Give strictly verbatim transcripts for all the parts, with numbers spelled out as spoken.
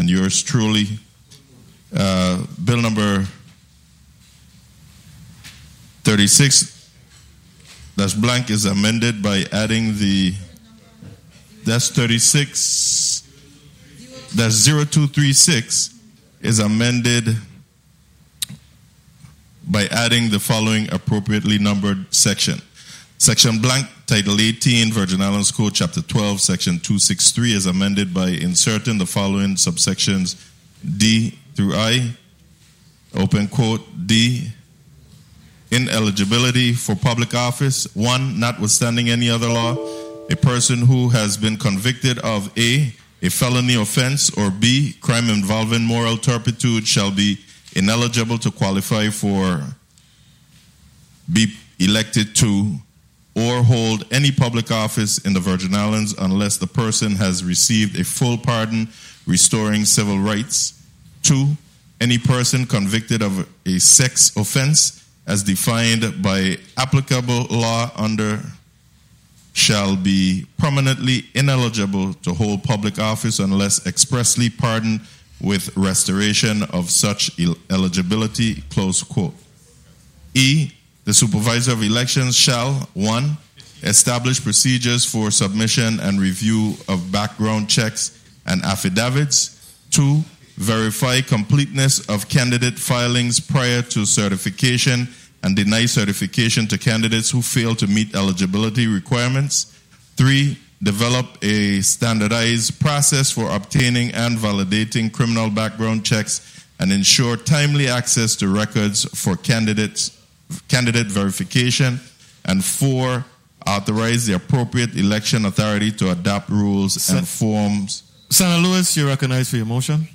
and yours truly. Uh, bill number thirty-six, that's blank, is amended by adding the, that's thirty-six, that's zero two three six is amended by adding the following appropriately numbered section. Section blank, Title eighteen, Virgin Islands Code, Chapter twelve, Section two sixty-three is amended by inserting the following subsections D through I, open quote, D, ineligibility for public office. One, notwithstanding any other law, a person who has been convicted of A, a felony offense, or B, crime involving moral turpitude shall be ineligible to qualify for, be elected to, or hold any public office in the Virgin Islands unless the person has received a full pardon restoring civil rights. Two, any person convicted of a sex offense as defined by applicable law under shall be permanently ineligible to hold public office unless expressly pardoned with restoration of such eligibility, close quote. E, the supervisor of elections shall, one, establish procedures for submission and review of background checks and affidavits. Two, verify completeness of candidate filings prior to certification and deny certification to candidates who fail to meet eligibility requirements. Three, develop a standardized process for obtaining and validating criminal background checks and ensure timely access to records for candidates, candidate verification. And four, authorize the appropriate election authority to adopt rules Sen- and forms. Senator Lewis, you're recognized for your motion.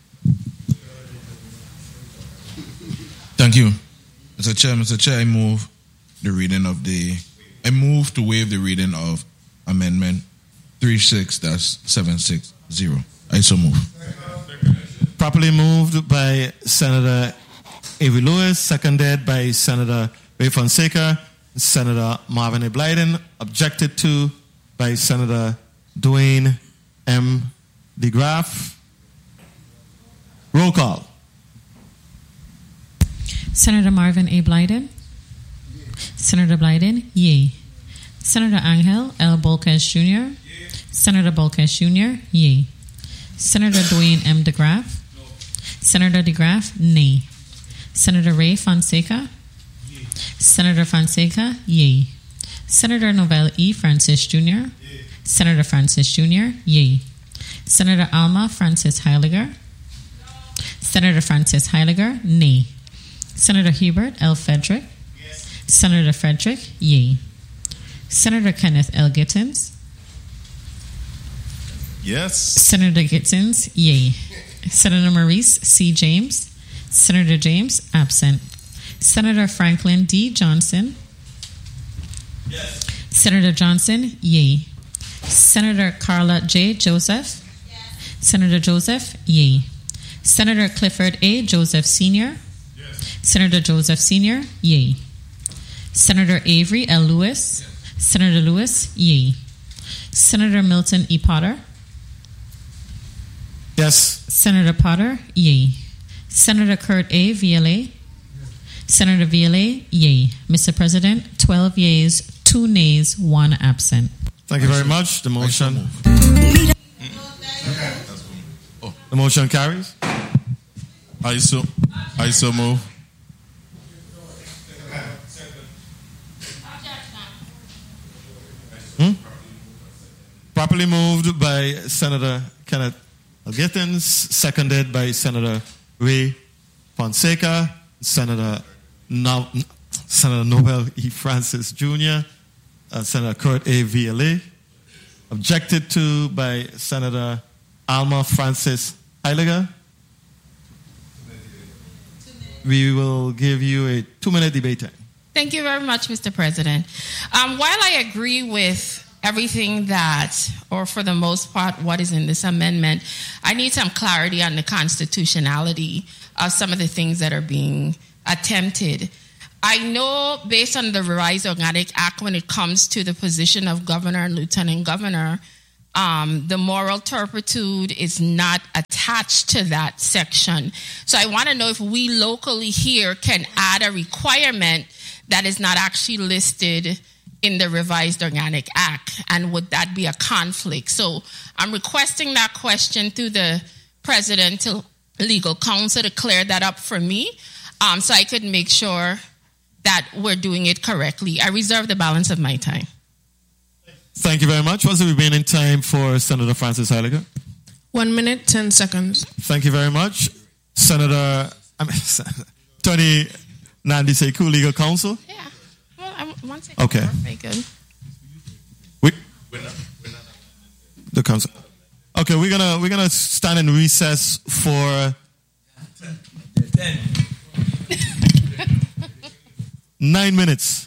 Thank you. Mister Chair, Mister Chair, I move the reading of the, I move to waive the reading of Amendment thirty-six dash seven six zero. I so move. Properly moved by Senator Avery Lewis, seconded by Senator Ray Fonseca, Senator Marvin A. Blyden, objected to by Senator Dwayne M. DeGraff. Roll call. Senator Marvin A. Blyden. Senator Blyden, yea. Senator Angel L. Bolkes Junior Senator Bolkes Junior, yea. Senator Dwayne M. DeGraff. Senator DeGraff, nay. Senator Ray Fonseca. Senator Fonseca, yea. Senator Novell E. Francis Junior Senator Francis Junior, yea. Senator Alma Francis Heiliger. Senator Francis Heiliger, nay. Senator Hubert L. Frederick. Yes. Senator Frederick, yea. Senator Kenneth L. Gittins. Yes. Senator Gittins, yea. Senator Maurice C. James. Senator James, absent. Senator Franklin D. Johnson. Yes. Senator Johnson, yea. Senator Carla J. Joseph. Yes. Senator Joseph, yea. Senator Clifford A. Joseph Senior Yes. Senator Joseph Senior, yea. Senator Avery L. Lewis. Yes. Senator Lewis, yea. Senator Milton E. Potter. Yes. Senator Potter, yea. Senator Kurt A. Viale. Yes. Senator Viale, yea. Mister President, twelve yeas, two nays, one absent. Thank you very much. The motion. The motion carries. I so, I so move. Hmm? Properly moved by Senator Kenneth Gittins, seconded by Senator Ray Fonseca, Senator no- Senator Nobel E. Francis Junior, uh, Senator Kurt A. Viale, objected to by Senator Alma Francis Heiliger. We will give you a two-minute debate time. Thank you very much, Mister President. Um, while I agree with everything that, or for the most part, what is in this amendment, I need some clarity on the constitutionality of some of the things that are being attempted. I know based on the Revised Organic Act, when it comes to the position of governor and lieutenant governor, um, the moral turpitude is not attached attached to that section. So I want to know if we locally here can add a requirement that is not actually listed in the revised Organic Act, and would that be a conflict? So I'm requesting that question through the president to legal counsel to clear that up for me, um, so I could make sure that we're doing it correctly. I reserve the balance of my time. Thank you very much. What's the remaining time for Senator Francis Heiliger? One minute, ten seconds. Thank you very much. Senator, I mean, Attorney Nandi Sekou, legal counsel. Yeah. Well, I want to say okay. Very good. We, the council. Okay, we're gonna we're gonna stand in recess for nine minutes.